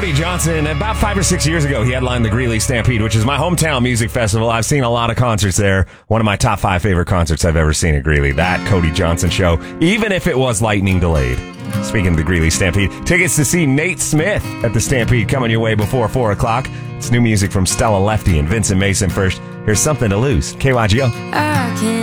Cody Johnson. About 5 or 6 years ago, he headlined the Greeley Stampede, which is my hometown music festival. I've seen a lot of concerts there. One of my top 5 favorite concerts I've ever seen at Greeley. That Cody Johnson show, even if it was lightning delayed. Speaking of the Greeley Stampede, tickets to see Nate Smith at the Stampede coming your way before 4 o'clock. It's new music from Stella Lefty and Vincent Mason first. Here's Something to Lose. KYGO.